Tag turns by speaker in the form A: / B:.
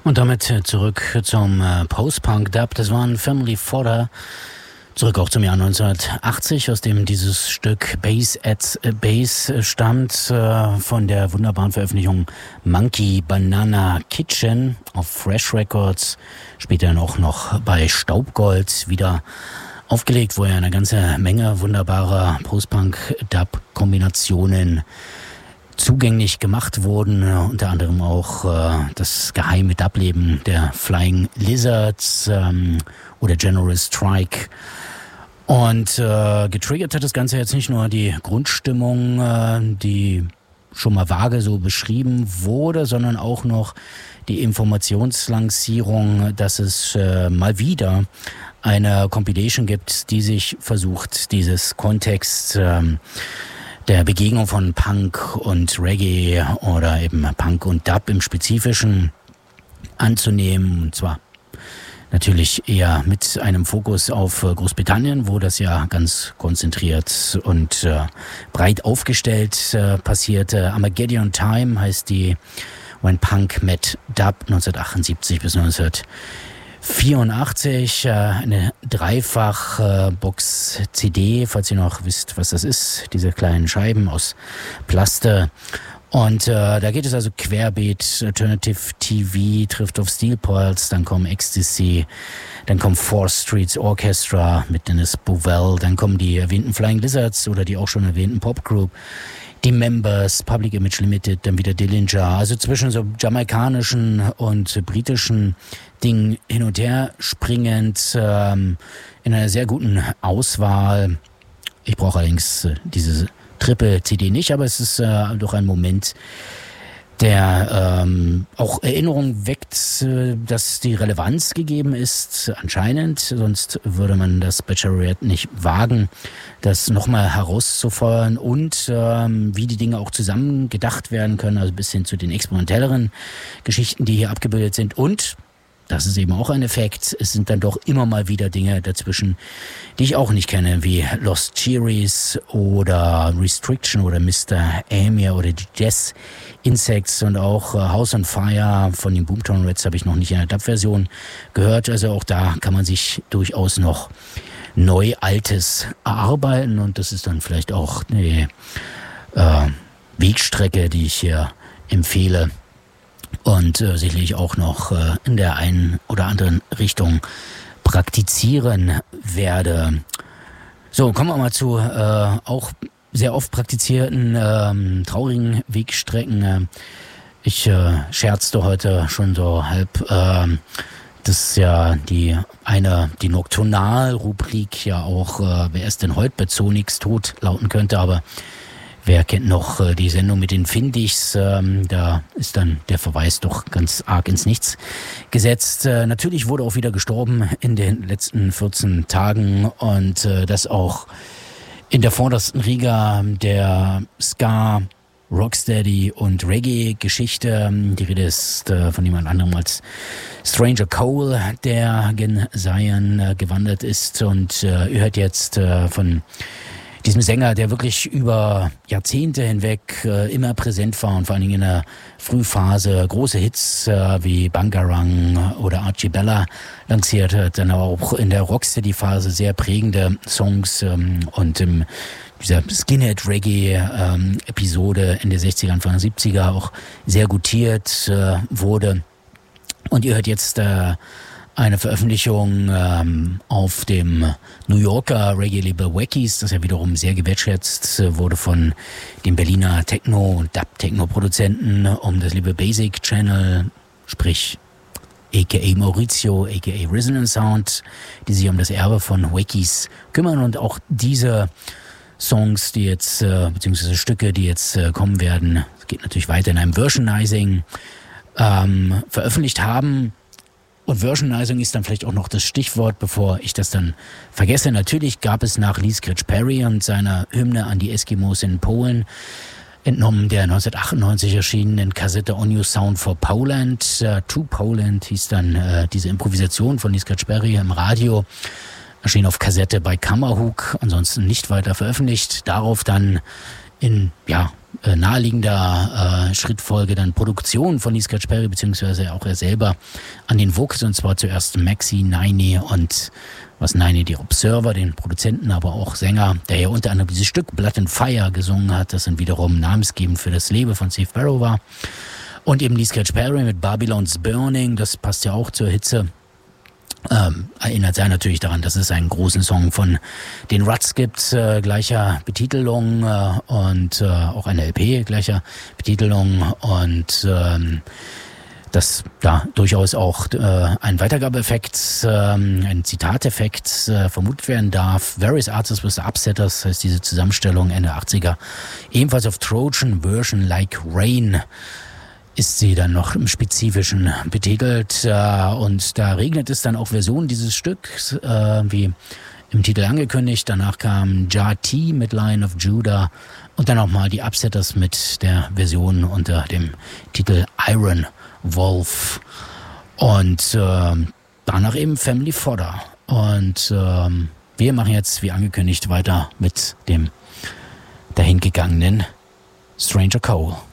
A: Und damit zurück zum Post-Punk-Dub. Das waren Family Fodder. Zurück auch zum Jahr 1980, aus dem dieses Stück Bass at Bass stammt, von der wunderbaren Veröffentlichung Monkey Banana Kitchen auf Fresh Records, später dann auch noch bei Staubgold wieder aufgelegt, wo ja eine ganze Menge wunderbarer Post-Punk-Dub-Kombinationen zugänglich gemacht wurden, unter anderem auch das geheime Dub-Leben der Flying Lizards oder General Strike. Und getriggert hat das Ganze jetzt nicht nur die Grundstimmung, die schon mal vage so beschrieben wurde, sondern auch noch die Informationslancierung, dass es mal wieder eine Compilation gibt, die sich versucht, dieses Kontext der Begegnung von Punk und Reggae oder eben Punk und Dub im Spezifischen anzunehmen. Und zwar natürlich eher mit einem Fokus auf Großbritannien, wo das ja ganz konzentriert und breit aufgestellt passierte. Armageddon Time heißt die When Punk Met Dub 1978 bis 1984, eine Dreifach-Box-CD, falls ihr noch wisst, was das ist, diese kleinen Scheiben aus Plaste. Und da geht es also querbeet, Alternative TV trifft auf Steel Pulse, dann kommen Ecstasy, dann kommt Fourth Streets Orchestra mit Dennis Bovell, dann kommen die erwähnten Flying Lizards oder die auch schon erwähnten Pop Group, die Members, Public Image Limited, dann wieder Dillinger, also zwischen so jamaikanischen und britischen Dingen hin und her springend, in einer sehr guten Auswahl. Ich brauche allerdings diese Triple-CD nicht, aber es ist doch ein Moment, der auch Erinnerung weckt, dass die Relevanz gegeben ist, anscheinend. Sonst würde man das Bachelorette nicht wagen, das nochmal herauszufeuern und wie die Dinge auch zusammen gedacht werden können, also bis hin zu den experimentelleren Geschichten, die hier abgebildet sind. Und das ist eben auch ein Effekt. Es sind dann doch immer mal wieder Dinge dazwischen, die ich auch nicht kenne, wie Lost Cherries oder Restriction oder Mr. Amir oder die Jazz Insects und auch House on Fire von den Boomtown Rats habe ich noch nicht in der Dub-Version gehört. Also auch da kann man sich durchaus noch Neu-Altes erarbeiten und das ist dann vielleicht auch eine Wegstrecke, die ich hier empfehle. Und sicherlich auch noch in der einen oder anderen Richtung praktizieren werde. So, kommen wir mal zu auch sehr oft praktizierten traurigen Wegstrecken. Ich scherzte heute schon so halb, dass ja die Nocturnal-Rubrik ja auch wer ist denn heute bei Zonix tot lauten könnte, aber wer kennt noch die Sendung mit den Findichs? Da ist dann der Verweis doch ganz arg ins Nichts gesetzt. Natürlich wurde auch wieder gestorben in den letzten 14 Tagen und das auch in der vordersten Riga der Ska, Rocksteady und Reggae-Geschichte. Die Rede ist von jemand anderem als Stranger Cole, der gen Zion gewandert ist und ihr hört jetzt von diesem Sänger, der wirklich über Jahrzehnte hinweg immer präsent war und vor allen Dingen in der Frühphase große Hits wie Bangarang oder Archie Bella lanciert hat, dann aber auch in der Rocksteady-Phase sehr prägende Songs und in dieser Skinhead-Reggae-Episode Ende 60er, Anfang 70er auch sehr gutiert wurde. Und ihr hört jetzt eine Veröffentlichung auf dem New Yorker Reggae-Label Wackies, das ja wiederum sehr gewertschätzt wurde von dem Berliner Techno- und Dub-Techno-Produzenten um das Label Basic Channel, sprich a.k.a. Maurizio, a.k.a. Resonance Sound, die sich um das Erbe von Wackies kümmern und auch diese Songs, die jetzt, beziehungsweise Stücke, die jetzt kommen werden, es geht natürlich weiter in einem Versionizing, veröffentlicht haben. Und Versionizing ist dann vielleicht auch noch das Stichwort, bevor ich das dann vergesse. Natürlich gab es nach Lee Scratch Perry und seiner Hymne an die Eskimos in Polen, entnommen der 1998 erschienenen Kassette On Your Sound for Poland, To Poland hieß dann diese Improvisation von Lee Scratch Perry im Radio, erschien auf Kassette bei Kammerhook, ansonsten nicht weiter veröffentlicht. Darauf dann in naheliegender Schrittfolge dann Produktion von Lee Scratch Perry, beziehungsweise auch er selber an den Vocals, und zwar zuerst Maxi, Niney und Niney, die Observer, den Produzenten, aber auch Sänger, der ja unter anderem dieses Stück Blood and Fire gesungen hat, das dann wiederum namensgebend für das Label von Steve Barrow war. Und eben Lee Scratch Perry mit Babylon's Burning, das passt ja auch zur Hitze. Erinnert sich natürlich daran, dass es einen großen Song von den Ruts gibt, gleicher Betitelung und auch eine LP gleicher Betitelung, und dass da durchaus auch ein Weitergabeeffekt, ein Zitateffekt vermutet werden darf. Various Artists with the Upsetters heißt diese Zusammenstellung Ende 80er. Ebenfalls auf Trojan Version Like Rain ist sie dann noch im Spezifischen betitelt, und da regnet es dann auch Versionen dieses Stücks, wie im Titel angekündigt. Danach kam Jah T mit Lion of Judah und dann nochmal die Upsetters mit der Version unter dem Titel Iron Wolf und danach eben Family Fodder. Und wir machen jetzt, wie angekündigt, weiter mit dem dahingegangenen Stranger Cole.